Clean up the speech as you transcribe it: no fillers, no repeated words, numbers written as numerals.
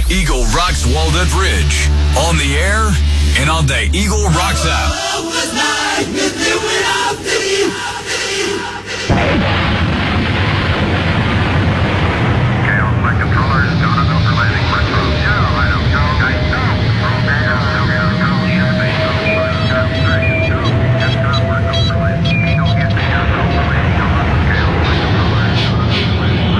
the Eagle Rocks Walnut Ridge. On the air and on the Eagle Rocks app.